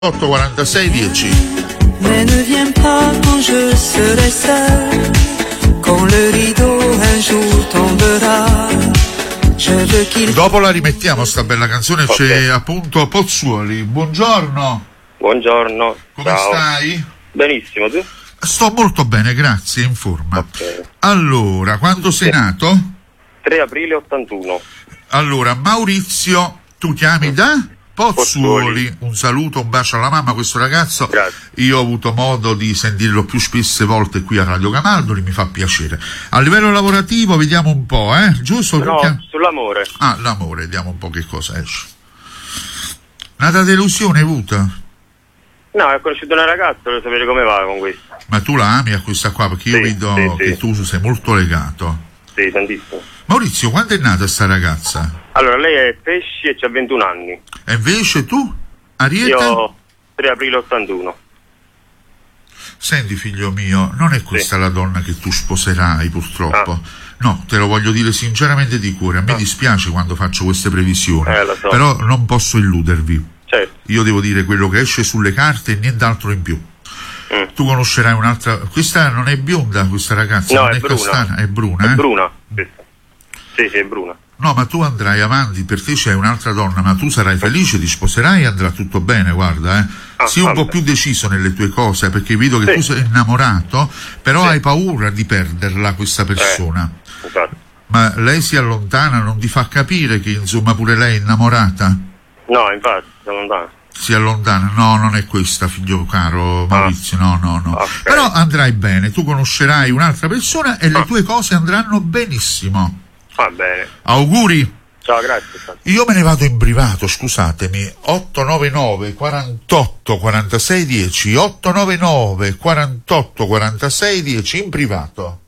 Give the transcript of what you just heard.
846 10. Mais ne viens pas quand je serai seul, quand le rideau un jour tombera. Je veux qu'il... Dopo la rimettiamo sta bella canzone, Ok. c'è appunto Pozzuoli. Buongiorno, Buongiorno. come Ciao. stai? Benissimo, tu? Sto molto bene, grazie, in forma. Ok. Allora, quando sei nato? 3 aprile 81. Allora, Maurizio, tu chiami da? Pozzuoli. Pozzuoli. Un saluto, un bacio alla mamma, questo ragazzo. Grazie. Io ho avuto modo di sentirlo più spesse volte qui a Radio Camaldoli, mi fa piacere. A livello lavorativo, vediamo un po', giusto? Tu No, chiami- sull'amore. Ah, l'amore, vediamo un po' che cosa esce. Nata delusione hai avuto? No, ho conosciuto una ragazza, voglio sapere come va con questo. Ma tu la ami a questa qua? Perché io Sì, vedo sì, che sì. tu sei molto legato. Sì, tantissimo. Maurizio, quando è nata sta ragazza? Allora, lei è Pesci e ha 21 anni. E invece tu? Ariete? Io 3 aprile 81. Senti figlio mio, non è questa la donna che tu sposerai purtroppo. No, te lo voglio dire sinceramente di cuore, a me dispiace quando faccio queste previsioni, Lo so. però non posso illudervi. Certo. Io devo dire quello che esce sulle carte e nient'altro in più. Mm. Tu conoscerai un'altra... Questa non è bionda, questa ragazza, No, non è è bruna. castana, è bruna, È eh? bruna. Questa. Sì, è bruna. No, ma tu andrai avanti, per te c'è un'altra donna, ma tu sarai felice, ti sposerai e andrà tutto bene, guarda, Sii un po' vabbè. più deciso nelle tue cose, perché vedo che Sì. tu sei innamorato, però Sì. hai paura di perderla, questa persona. Infatti. Ma lei si allontana, non ti fa capire che insomma pure lei è innamorata? No, infatti, sono lontano. Si allontana? No, non è questa, figlio caro Maurizio, no. Ok. Però andrai bene, tu conoscerai un'altra persona e le tue cose andranno benissimo. Va bene. Auguri! Ciao, grazie. Io me ne vado in privato, scusatemi. 899 48 46 10, 899 48 46 10 in privato.